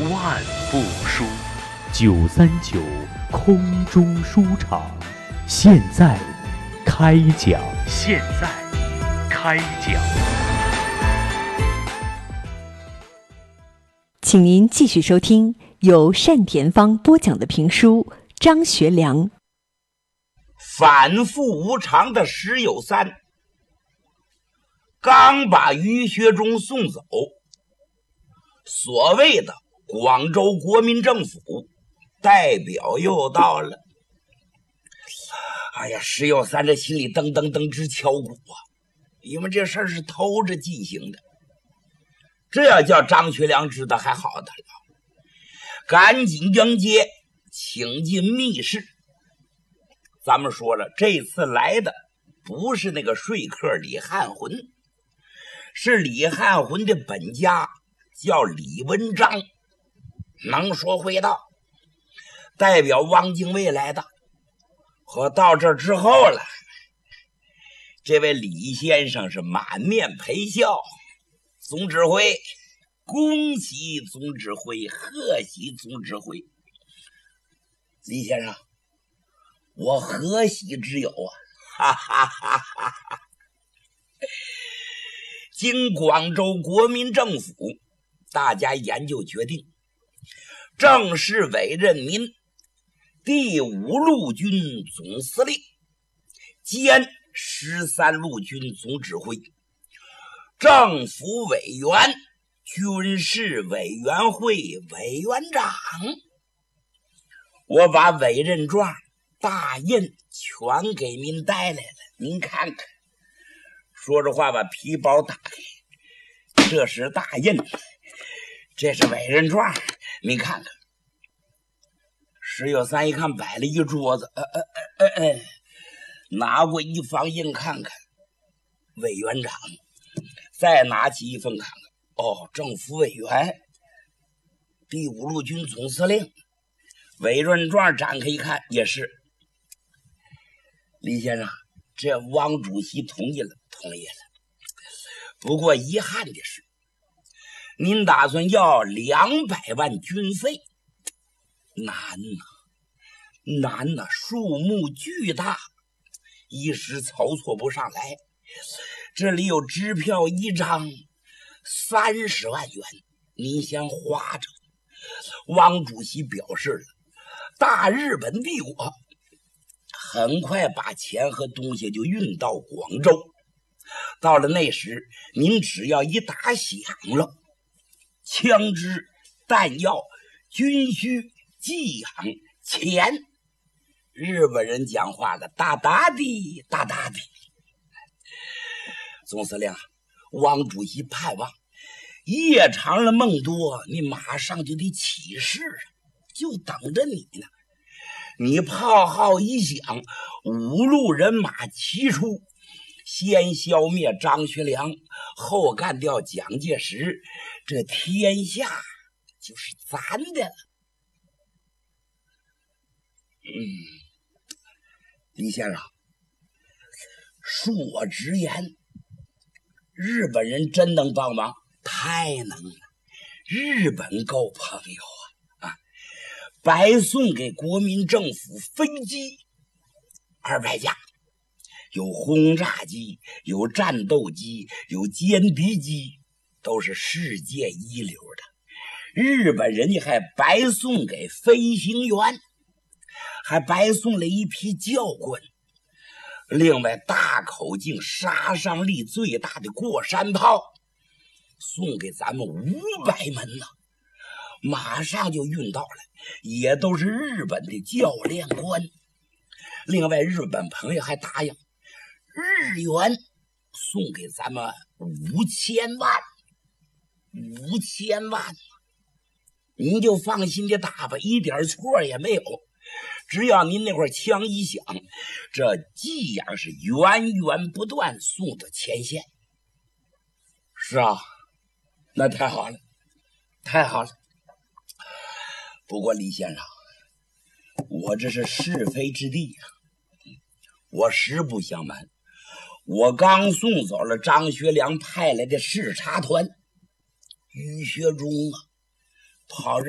万部书。 939空中书场现在开讲。 请您继续收听由单田芳播讲的评书《张学良》。 反复无常的石友三刚把于学忠送走，所谓的广州国民政府代表又到了。哎呀，石友三这心里噔噔噔直敲鼓啊，因为这事儿是偷着进行的。这要叫张学良知道还好的了，赶紧迎接，请进密室。咱们说了，这次来的不是那个说客李汉魂，是李汉魂的本家，叫李文章，能说会道，代表汪精卫来的。和到这之后了，这位李先生是满面陪笑。总指挥，恭喜总指挥，贺喜总指挥。李先生，我何喜之有啊！哈哈哈哈哈！经广州国民政府大家研究决定，正式委任您第5路军总司令兼13路军总指挥，政府委员，军事委员会委员长。我把委任状大印全给您带来了，您看看。说着话把皮包打开，这是大印，这是委任状，您看看。石友三一看摆了一桌子，拿过一方印看看，委员长。再拿起一份看看，哦，政府委员，第5路军总司令，委任状展开一看，也是。李先生，这汪主席同意了。不过遗憾的是，您打算要200万军费，难呐，数目巨大，一时筹措不上来。这里有支票1张，30万元，您先花着。汪主席表示了，大日本帝国很快把钱和东西就运到广州，到了那时，您只要一打响了，枪支、弹药、军需、给养、钱，日本人讲话了，大大的。总司令，汪主席盼望夜长了梦多，你马上就得起事啊，就等着你呢。你炮号一响，5路人马齐出，先消灭张学良，后干掉蒋介石，这天下就是咱的了。李先生，恕我直言，日本人真能帮忙，太能了，日本够朋友啊！白送给国民政府飞机200架，有轰炸机，有战斗机，有歼敌机，都是世界一流的。日本人家还白送给飞行员，还白送了一批教官。另外，大口径杀伤力最大的过山炮送给咱们500门呢，马上就运到了，也都是日本的教练官。另外，日本朋友还答应日元送给咱们5000万，您就放心的打吧，一点错也没有。只要您那块枪一响，这给养是源源不断送到前线。是啊，那太好了。不过李先生，我这是是非之地啊，我实不相瞒，我刚送走了张学良派来的视察团，于学忠啊，跑